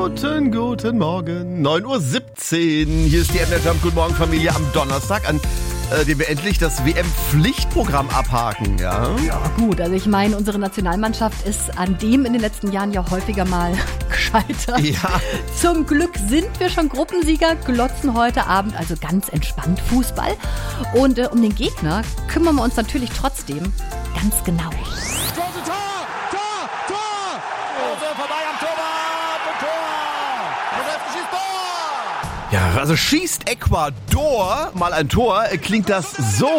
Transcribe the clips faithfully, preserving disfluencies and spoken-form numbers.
Guten, guten Morgen. neun Uhr siebzehn. Hier ist die M D R Jump. Guten Morgen, Familie, am Donnerstag, an äh, dem wir endlich das W M-Pflichtprogramm abhaken. Ja? Ja gut, also ich meine, unsere Nationalmannschaft ist an dem in den letzten Jahren ja häufiger mal gescheitert. Ja. Zum Glück sind wir schon Gruppensieger, glotzen heute Abend also ganz entspannt Fußball. Und äh, um den Gegner kümmern wir uns natürlich trotzdem ganz genau. Tor, Tor, Tor, Tor! Rose vorbei am Torwart und Tor! Josef schießt Tor! Ja, also schießt Ecuador mal ein Tor, äh, klingt das so.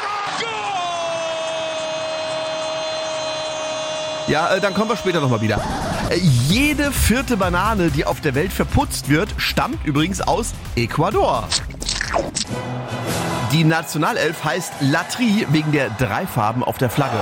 Ja, äh, dann kommen wir später nochmal wieder. Äh, jede vierte Banane, die auf der Welt verputzt wird, stammt übrigens aus Ecuador. Die Nationalelf heißt La Tri wegen der drei Farben auf der Flagge.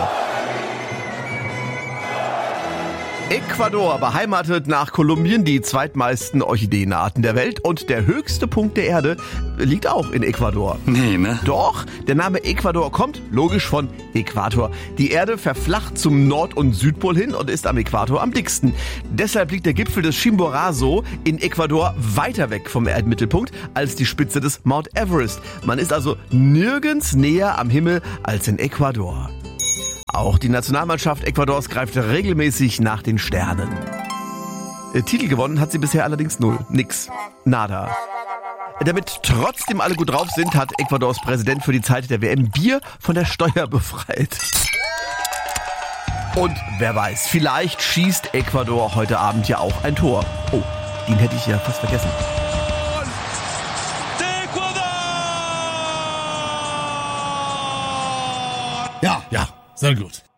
Ecuador beheimatet nach Kolumbien die zweitmeisten Orchideenarten der Welt und der höchste Punkt der Erde liegt auch in Ecuador. Nee, ne? Doch, der Name Ecuador kommt logisch von Äquator. Die Erde verflacht zum Nord- und Südpol hin und ist am Äquator am dicksten. Deshalb liegt der Gipfel des Chimborazo in Ecuador weiter weg vom Erdmittelpunkt als die Spitze des Mount Everest. Man ist also nirgends näher am Himmel als in Ecuador. Auch die Nationalmannschaft Ecuadors greift regelmäßig nach den Sternen. Äh, Titel gewonnen hat sie bisher allerdings null. Nix. Nada. Damit trotzdem alle gut drauf sind, hat Ecuadors Präsident für die Zeit der W M Bier von der Steuer befreit. Und wer weiß, vielleicht schießt Ecuador heute Abend ja auch ein Tor. Oh, den hätte ich ja fast vergessen. Ja, Ja. sehr gut.